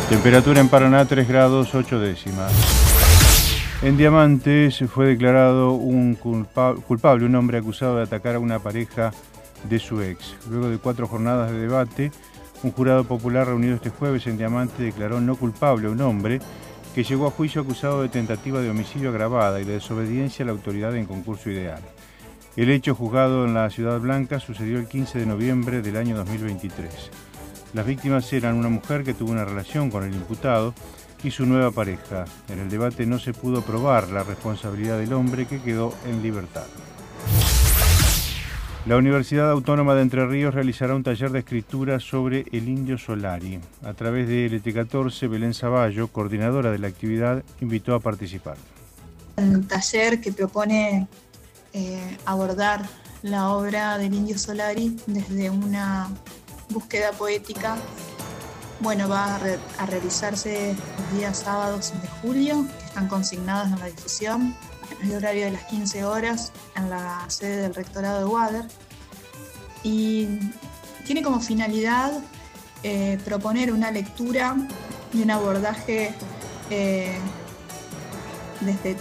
Temperatura en Paraná 3 grados 8 décimas. En Diamantes fue declarado un culpable, un hombre acusado de atacar a una pareja de su ex. Luego de 4 jornadas de debate, un jurado popular reunido este jueves en Diamantes declaró no culpable a un hombre que llegó a juicio acusado de tentativa de homicidio agravada y de desobediencia a la autoridad en concurso ideal. El hecho, juzgado en la Ciudad Blanca, sucedió el 15 de noviembre del año 2023. Las víctimas eran una mujer que tuvo una relación con el imputado y su nueva pareja. En el debate no se pudo probar la responsabilidad del hombre, que quedó en libertad. La Universidad Autónoma de Entre Ríos realizará un taller de escritura sobre el Indio Solari. A través de LT14, Belén Zavallo, coordinadora de la actividad, invitó a participar. Un taller que propone abordar la obra del Indio Solari desde una búsqueda poética. Bueno, va a realizarse los días sábados de julio, que están consignados en la difusión, en el horario de las 15 horas, en la sede del Rectorado de Wader. Y tiene como finalidad proponer una lectura y un abordaje desde